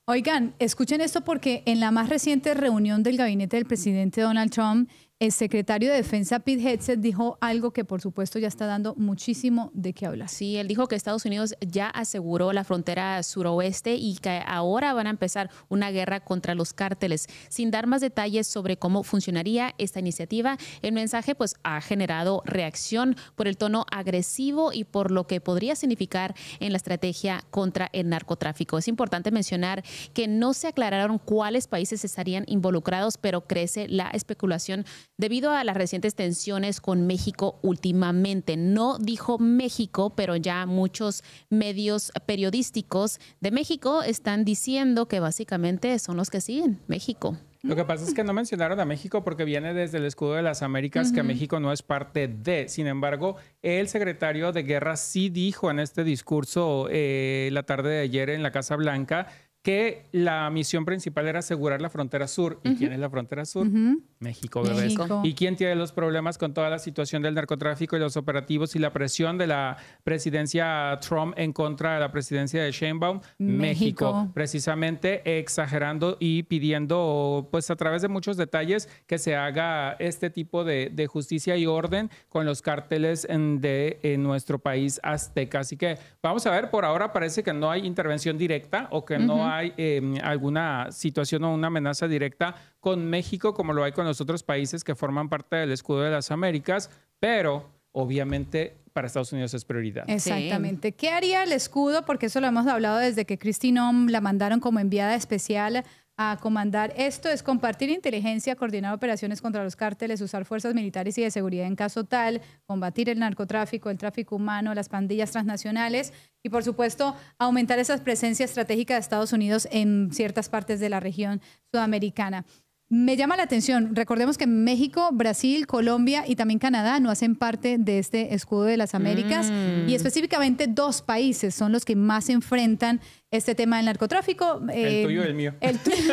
Oigan, escuchen esto porque en la más reciente reunión del gabinete del presidente Donald Trump, el secretario de Defensa Pete Hegseth dijo algo que por supuesto ya está dando muchísimo de qué hablar. Sí, él dijo que Estados Unidos ya aseguró la frontera suroeste y que ahora van a empezar una guerra contra los cárteles. Sin dar más detalles sobre cómo funcionaría esta iniciativa, el mensaje pues ha generado reacción por el tono agresivo y por lo que podría significar en la estrategia contra el narcotráfico. Es importante mencionar que no se aclararon cuáles países estarían involucrados, pero crece la especulación debido a las recientes tensiones con México últimamente. No dijo México, pero ya muchos medios periodísticos de México están diciendo que básicamente son los que siguen México. Lo que pasa es que no mencionaron a México porque viene desde el escudo de las Américas que México no es parte de. Sin embargo, el secretario de Guerra sí dijo en este discurso la tarde de ayer en la Casa Blanca que la misión principal era asegurar la frontera sur. ¿Y quién es la frontera sur? México, bebés. México. ¿Y quién tiene los problemas con toda la situación del narcotráfico y los operativos y la presión de la presidencia Trump en contra de la presidencia de Sheinbaum? México. Precisamente exagerando y pidiendo, pues a través de muchos detalles, que se haga este tipo de justicia y orden con los cárteles de nuestro país azteca. Así que vamos a ver, por ahora parece que no hay intervención directa o que no hay alguna situación o una amenaza directa con México como lo hay con los otros países que forman parte del escudo de las Américas, pero obviamente para Estados Unidos es prioridad. Exactamente. Sí. ¿Qué haría el escudo? Porque eso lo hemos hablado desde que Kristi Noem la mandaron como enviada especial a comandar. Esto es compartir inteligencia, coordinar operaciones contra los cárteles, usar fuerzas militares y de seguridad en caso tal, combatir el narcotráfico, el tráfico humano, las pandillas transnacionales y, por supuesto, aumentar esa presencia estratégica de Estados Unidos en ciertas partes de la región sudamericana. Me llama la atención, recordemos que México, Brasil, Colombia y también Canadá no hacen parte de este escudo de las Américas y específicamente 2 países son los que más enfrentan este tema del narcotráfico. El tuyo y el mío. El tuyo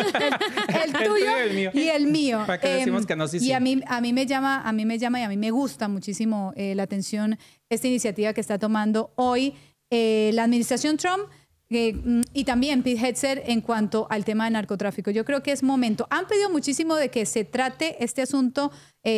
y el mío. ¿Para qué decimos que no? Sí, y a mí me llama y a mí me gusta muchísimo la atención esta iniciativa que está tomando hoy la administración Trump. Y también Pete Hegseth en cuanto al tema de narcotráfico. Yo creo que es momento. Han pedido muchísimo de que se trate este asunto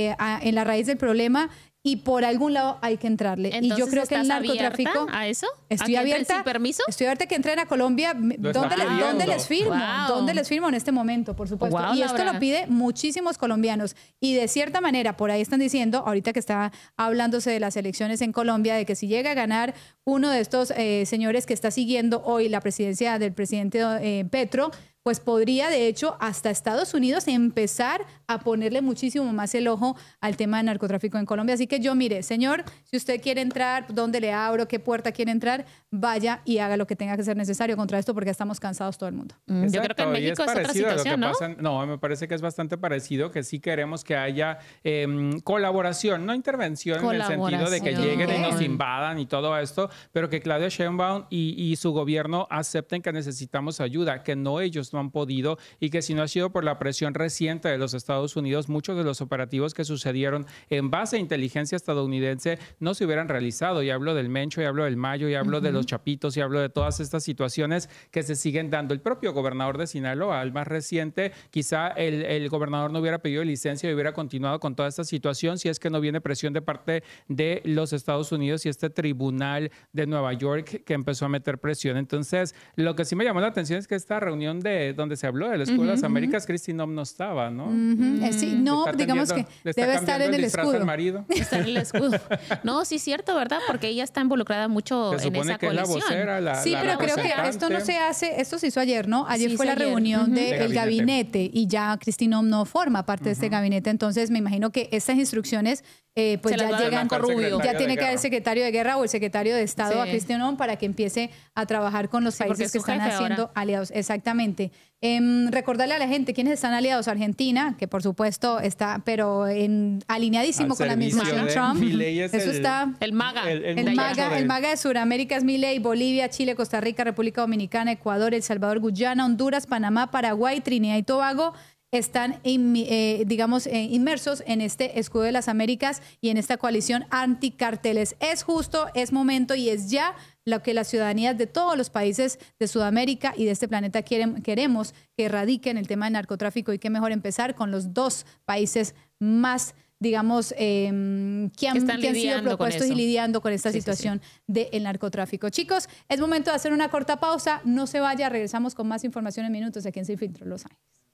en la raíz del problema y por algún lado hay que entrarle. Entonces, y yo creo que el narcotráfico... ¿A eso? Estoy abierta. ¿Sin permiso? Estoy abierta que entren a Colombia. ¿Dónde les firmo? Wow. ¿Dónde les firmo en este momento, por supuesto? Wow, y esto Laura. lo pide muchísimos colombianos. Y de cierta manera, por ahí están diciendo, ahorita que está hablándose de las elecciones en Colombia, de que si llega a ganar uno de estos señores que está siguiendo hoy la presidencia del presidente Petro, pues podría, de hecho, hasta Estados Unidos empezar a ponerle muchísimo más el ojo al tema de narcotráfico en Colombia. Así que yo, mire, señor, si usted quiere entrar, ¿dónde le abro? ¿Qué puerta quiere entrar? Vaya y haga lo que tenga que ser necesario contra esto porque estamos cansados todo el mundo. Exacto. Yo creo que en México es otra situación, ¿no? No, me parece que es bastante parecido, que sí queremos que haya colaboración, no intervención en el sentido de que lleguen y nos invadan y todo esto, pero que Claudia Sheinbaum y su gobierno acepten que necesitamos ayuda, que no ellos no han podido y que si no ha sido por la presión reciente de los Estados Unidos, muchos de los operativos que sucedieron en base a inteligencia estadounidense no se hubieran realizado. Y hablo del Mencho, y hablo del Mayo, y hablo de los Chapitos, y hablo de todas estas situaciones que se siguen dando. El propio gobernador de Sinaloa, el más reciente, quizá el gobernador no hubiera pedido licencia y hubiera continuado con toda esta situación si es que no viene presión de parte de los Estados Unidos y este tribunal de Nueva York que empezó a meter presión. Entonces, lo que sí me llamó la atención es que esta reunión donde se habló del escudo de las Américas, Kristi Noem no estaba, ¿no? Sí, no, digamos que debe estar en el escudo. Al marido. Está en el escudo. No, sí es cierto, ¿verdad? Porque ella está involucrada mucho en esa que coalición. Es la vocera, sí, pero creo que esto no se hace, esto se hizo ayer, ¿no? Ayer Sí, fue la ayer. reunión del gabinete y ya Kristi Noem no forma parte de este gabinete, entonces me imagino que estas instrucciones pues ya llegan con Rubio. Ya tiene que haber el secretario de Guerra o el secretario de Estado a Kristi Noem para que empiece a trabajar con los países que están haciendo aliados. Exactamente. Recordarle a la gente quiénes están aliados. Argentina, que por supuesto está, pero alineadísimo con la administración Trump. Eso está. El MAGA. El MAGA de Sudamérica es Milei, Bolivia, Chile, Costa Rica, República Dominicana, Ecuador, El Salvador, Guyana, Honduras, Panamá, Paraguay, Trinidad y Tobago. Están, inmersos en este escudo de las Américas y en esta coalición anticarteles. Es justo, es momento y es ya lo que las ciudadanías de todos los países de Sudamérica y de este planeta queremos que erradiquen el tema del narcotráfico, y qué mejor empezar con los dos países más, digamos, que han sido propuestos y lidiando con esta situación del narcotráfico. Chicos, es momento de hacer una corta pausa. No se vaya, regresamos con más información en minutos aquí en Sin Filtro Los Ángeles.